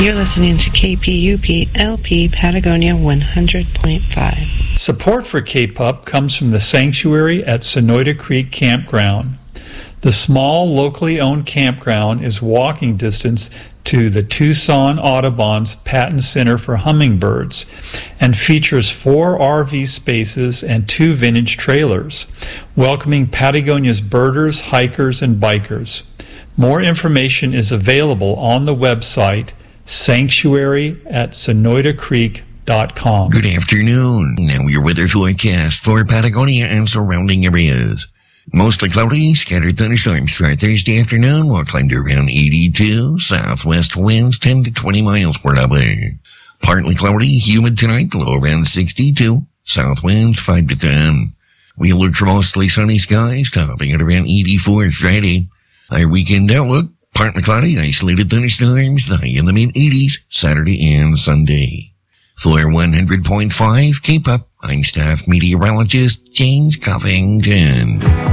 You're listening to KPUP LP Patagonia 100.5. Support for KPUP comes from the Sanctuary at Sonoyta Creek Campground. The small, locally owned campground is walking distance to the Tucson Audubon's Patton Center for Hummingbirds and features 4 RV spaces and 2 vintage trailers, welcoming Patagonia's birders, hikers, and bikers. More information is available on the website sanctuaryatsonoytacreek.com. Good afternoon. Now your weather forecast for Patagonia and surrounding areas. Mostly cloudy, scattered thunderstorms for Thursday afternoon will climb to around 82. Southwest winds 10 to 20 miles per hour. Partly cloudy, humid tonight, low around 62. South winds 5 to 10. We'll look for mostly sunny skies, topping at around 84 Friday. Our weekend outlook, partly cloudy, isolated thunderstorms, high in the mid-80s, Saturday and Sunday. For 100.5 KPUP, I'm staff meteorologist James Covington.